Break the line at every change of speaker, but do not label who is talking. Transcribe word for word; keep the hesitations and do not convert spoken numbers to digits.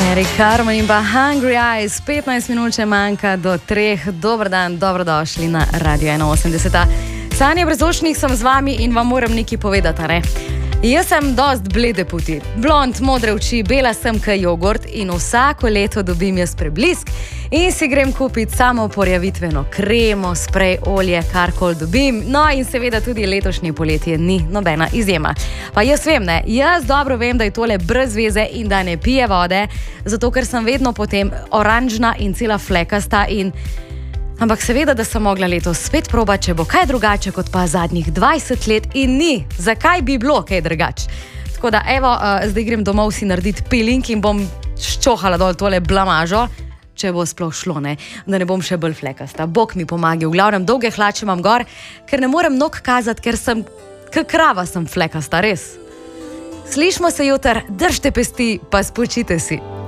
Eric Carmen in pa Hungry Eyes, petnajst minut če manjka do treh. Dober dan, dobrodošli na Radio ena osemdeset. Sanje brezočnih sem z vami in vam moram nekaj povedati, ne? Jaz sem dost blede puti, blond, modre oči, bela sem kaj jogurt in vsako leto dobim jaz preblisk in si grem kupiti samo porjavitveno kremo, sprej, olje, karkoli dobim. No in seveda tudi letošnje poletje ni nobena izjema. Pa jaz vem, ne, jaz dobro vem, da je tole brez veze in da ne pije vode, zato ker sem vedno potem oranžna in cela flekasta in... Ampak seveda, da sem mogla letos spet probati, če bo kaj drugače kot pa zadnjih dvajset let in ni. Zakaj bi bilo kaj drugače? Tako da, evo, uh, zdaj grem domov si narediti peeling in bom ščohala dol tole blamažo, če bo sploh šlo, ne, da ne bom še bolj flekasta. Bog mi pomagi, v glavnem dolge hlače imam gor, ker ne morem nog kazati, ker sem, k krava sem flekasta, res. Slišmo se jutr, držite pesti, pa spočite si.